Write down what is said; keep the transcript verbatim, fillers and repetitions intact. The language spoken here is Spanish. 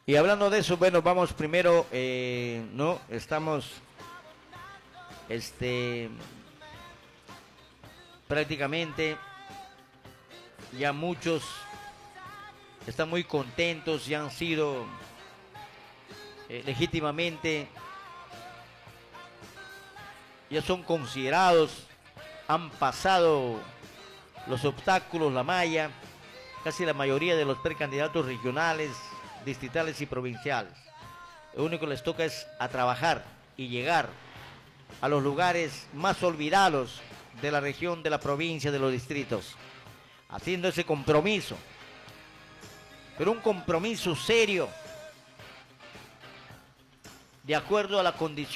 Y hablando de eso, bueno, vamos primero, eh, ¿no? Estamos, este, prácticamente, ya muchos están muy contentos y han sido eh, legítimamente, ya son considerados, han pasado los obstáculos, la malla, casi la mayoría de los precandidatos regionales, distritales y provinciales. Lo único que les toca es a trabajar y llegar a los lugares más olvidados de la región, de la provincia, de los distritos, haciendo ese compromiso, pero un compromiso serio, de acuerdo a la condición